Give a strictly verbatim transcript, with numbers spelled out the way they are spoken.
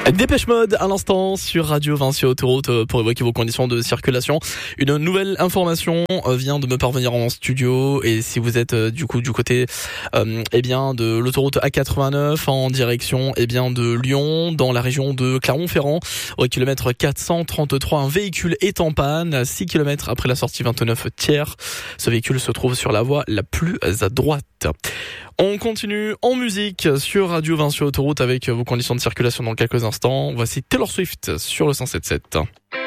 Dépêche Mode à l'instant sur Radio Vinci Autoroute pour évoquer vos conditions de circulation. Une nouvelle information vient de me parvenir en studio et si vous êtes du coup du côté euh, eh bien de l'autoroute A quatre-vingt-neuf en direction eh bien de Lyon dans la région de Clermont-Ferrand au kilomètre quatre cent trente-trois, un véhicule est en panne six kilomètres après la sortie vingt-neuf tiers. Ce véhicule se trouve sur la voie la plus à droite. On continue en musique sur Radio Vinci Autoroute avec vos conditions de circulation dans quelques instants. Voici Taylor Swift sur le cent sept virgule sept.